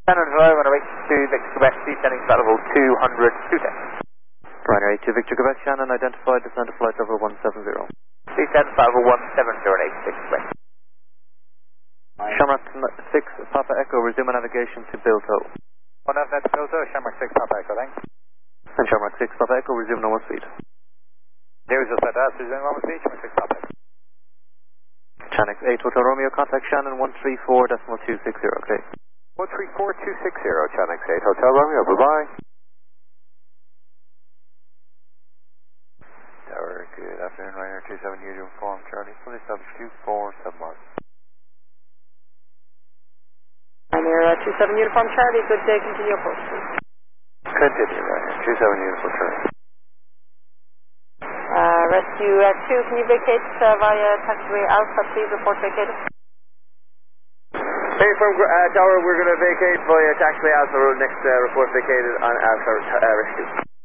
Shannon Drive, runway 2 Victor Quebec, descending flight level 200, 210. Runway 2 Victor Quebec, Shannon, identified, descend to flight level 170. Descend flight level 170 on 86 Quebec. Shamrock 6 Papa Echo, resume navigation to Bilto. 1 net to Bilto, Shamrock 6 Papa Echo, thanks. And Shamrock 6 Papa Echo, resume normal speed. There is a set us, resume normal speed, Shamrock 6 Papa Echo. Chanex 8 Hotel Romeo, contact Shannon 134.260, okay. 134.260, Chanex 8 Hotel Romeo, bye-bye. Tower, good afternoon, Ryanair 27 uniform Charlie, fully established 247 miles. Ryanair 27 uniform Charlie, good day, continue approach. Continue, Ryanair 27 uniform Charlie. Rescue Act 2, can you vacate via taxiway Alpha, please report vacated. Hey, from Tower, we're going to vacate via taxiway Alpha Road, next report vacated on Alpha Rescue.